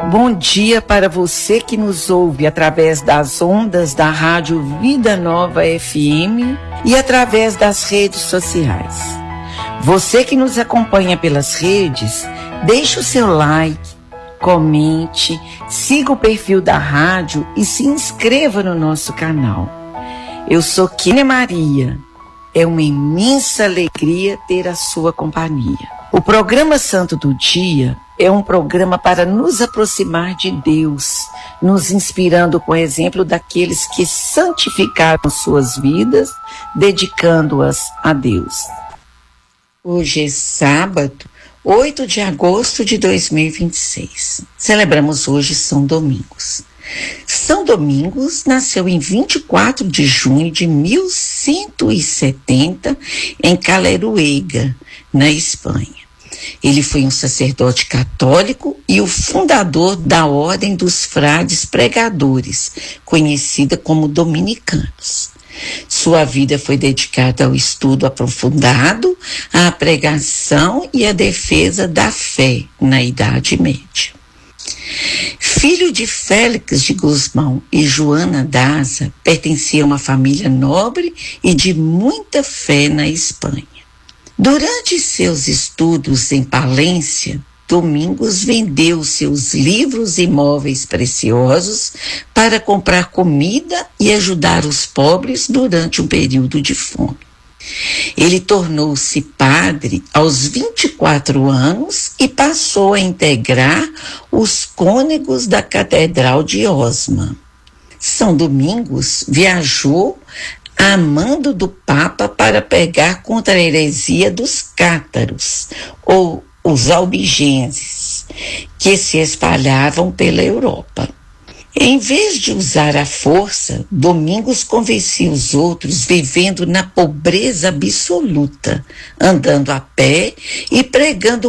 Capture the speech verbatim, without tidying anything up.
Bom dia para você que nos ouve através das ondas da Rádio Vida Nova F M e através das redes sociais. Você que nos acompanha pelas redes, deixe o seu like, comente, siga o perfil da rádio e se inscreva no nosso canal. Eu sou Kine Maria. É uma imensa alegria ter a sua companhia. O programa Santo do Dia é um programa para nos aproximar de Deus, nos inspirando com o exemplo daqueles que santificaram suas vidas, dedicando-as a Deus. Hoje é sábado, oito de agosto de dois mil e vinte e seis. Celebramos hoje São Domingos. São Domingos nasceu em vinte e quatro de junho de mil cento e setenta em Caleruega, na Espanha. Ele foi um sacerdote católico e o fundador da Ordem dos Frades Pregadores, conhecida como dominicanos. Sua vida foi dedicada ao estudo aprofundado, à pregação e à defesa da fé na Idade Média. Filho de Félix de Guzmão e Joana Daza, pertencia a uma família nobre e de muita fé na Espanha. Durante seus estudos em Palência, Domingos vendeu seus livros e móveis preciosos para comprar comida e ajudar os pobres durante um período de fome. Ele tornou-se padre aos vinte e quatro anos e passou a integrar os cônegos da Catedral de Osma. São Domingos viajou a mando do Papa para pregar contra a heresia dos cátaros, ou os albigenses, que se espalhavam pela Europa. Em vez de usar a força, Domingos convencia os outros vivendo na pobreza absoluta, andando a pé e pregando